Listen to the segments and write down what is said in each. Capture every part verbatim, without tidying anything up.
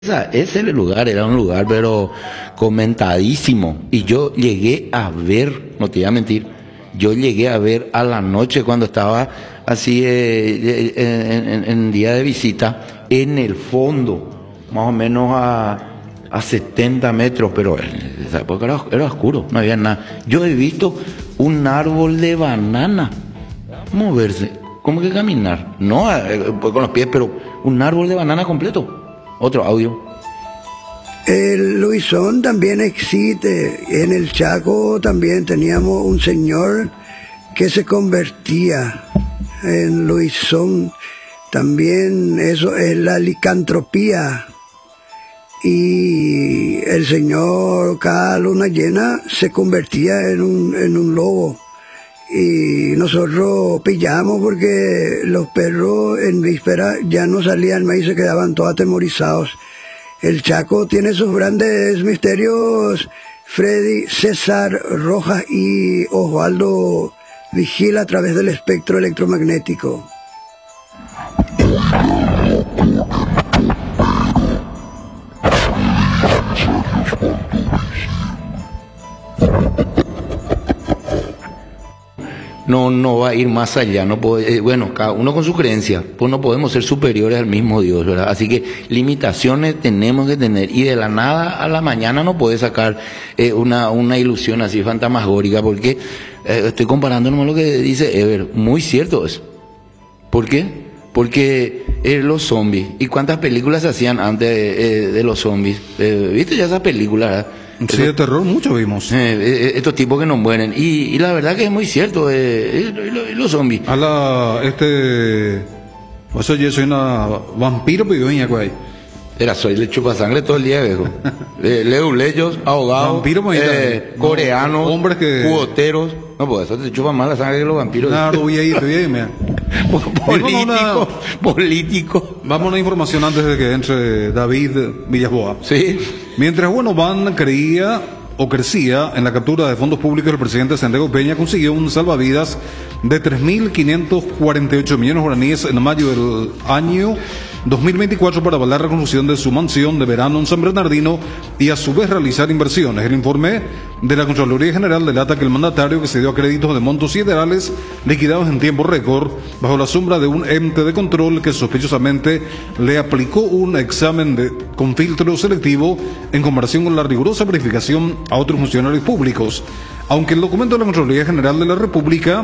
Esa- ese lugar era un lugar, pero comentadísimo. Y yo llegué a ver, no te voy a mentir, yo llegué a ver a la noche cuando estaba así eh, eh, en, en- en día de visita, en el fondo, más o menos a, a setenta metros, pero en esa época era, era oscuro, no había nada. Yo he visto un árbol de banana moverse, como que caminar, no eh, pues con los pies, pero un árbol de banana completo. Otro audio. El Luisón también existe. En el Chaco también teníamos un señor que se convertía en Luisón. También eso es la licantropía. Y el señor cada luna llena se convertía en un, en un lobo. Y nosotros pillamos porque los perros en víspera ya no salían más y se quedaban todos atemorizados. El Chaco tiene sus grandes misterios. Freddy, César Rojas y Osvaldo vigila a través del espectro electromagnético. No, no va a ir más allá, no puede, eh, bueno, cada uno con su creencia, pues no podemos ser superiores al mismo Dios, ¿verdad? Así que limitaciones tenemos que tener, y de la nada a la mañana no puede sacar eh, una, una ilusión así fantasmagórica, porque eh, estoy comparando nomás lo que dice Ever, muy cierto eso. ¿Por qué? Porque eh, los zombies, ¿y cuántas películas se hacían antes eh, de los zombies? Eh, ¿Viste ya esas películas, verdad? Sí, de terror mucho vimos. Eh, eh, estos tipos que no mueren. Y, y la verdad que es muy cierto, eh, eh, lo- los zombies. A la, este, pues oye, soy una vampiro pidoña, güey. Era, soy le chupa sangre todo el día, viejo. Eh, leo leyos, ahogados, Vampiro, pues, eh, no, coreanos, hombres que- cuoteros. No, pues eso te chupa más la sangre que los vampiros. Claro, voy ahí, voy ahí, mira. político, Una- político. Vamos a una información antes de que entre David Villasboa. Sí. Mientras Bueno Van creía o crecía en la captura de fondos públicos, el presidente Santiago Peña consiguió un salvavidas de tres mil quinientos cuarenta y ocho millones de guaraníes en mayo del año dos mil veinticuatro para avalar la construcción de su mansión de verano en San Bernardino y a su vez realizar inversiones. El informe de la Contraloría General delata que el mandatario, que se dio a créditos de montos siderales liquidados en tiempo récord bajo la sombra de un ente de control que sospechosamente le aplicó un examen de, con filtro selectivo en comparación con la rigurosa verificación a otros funcionarios públicos. Aunque el documento de la Contraloría General de la República,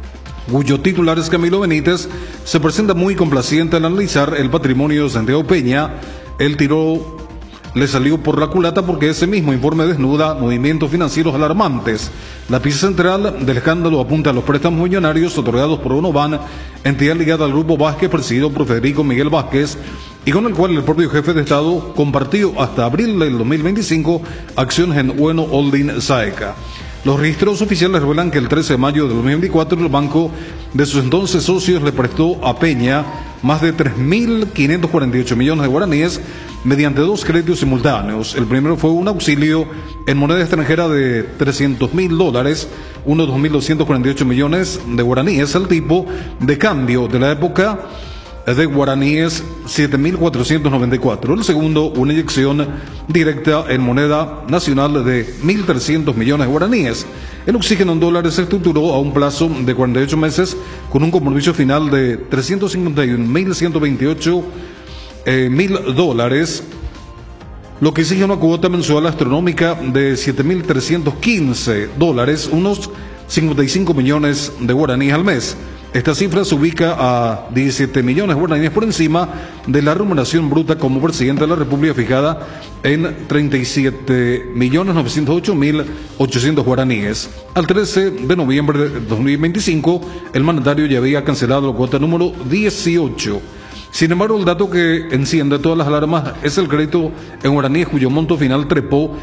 cuyo titular es Camilo Benítez, se presenta muy complaciente al analizar el patrimonio de Santiago Peña, el tiro le salió por la culata porque ese mismo informe desnuda movimientos financieros alarmantes. La pieza central del escándalo apunta a los préstamos millonarios otorgados por Onovan, entidad ligada al Grupo Vázquez, presidido por Federico Miguel Vázquez, y con el cual el propio jefe de Estado compartió hasta abril del dos mil veinticinco acciones en Bueno Holding Saeca. Los registros oficiales revelan que el trece de mayo de dos mil veinticuatro el banco de sus entonces socios le prestó a Peña más de tres mil quinientos cuarenta y ocho millones de guaraníes mediante dos créditos simultáneos. El primero fue un auxilio en moneda extranjera de trescientos mil dólares, unos dos mil doscientos cuarenta y ocho millones de guaraníes, el tipo de cambio de la época de guaraníes siete mil cuatrocientos noventa y cuatro. El segundo, una inyección directa en moneda nacional de mil trescientos millones de guaraníes. El oxígeno en dólares se estructuró a un plazo de cuarenta y ocho meses con un compromiso final de trescientos cincuenta y un mil ciento veintiocho eh, mil dólares, lo que exige una cuota mensual astronómica de siete mil trescientos quince dólares, unos cincuenta y cinco millones de guaraníes al mes. Esta cifra se ubica a diecisiete millones de guaraníes por encima de la remuneración bruta como presidente de la República, fijada en treinta y siete millones novecientos ocho mil ochocientos guaraníes. Al trece de noviembre de dos mil veinticinco, el mandatario ya había cancelado la cuota número dieciocho. Sin embargo, el dato que enciende todas las alarmas es el crédito en guaraníes, cuyo monto final trepó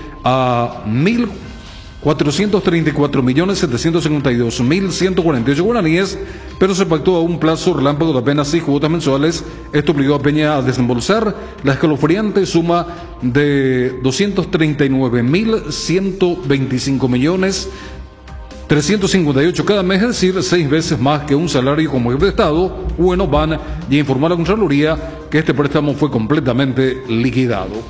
a mil cuatrocientos treinta y cuatro millones setecientos cincuenta y dos mil ciento cuarenta y ocho guaraníes, pero se pactó a un plazo relámpago de apenas seis cuotas mensuales. Esto obligó a Peña a desembolsar la escalofriante suma de doscientos treinta y nueve mil ciento veinticinco millones trescientos cincuenta y ocho cada mes, es decir, seis veces más que un salario como jefe de Estado. Bueno, van y informar a la Contraloría que este préstamo fue completamente liquidado.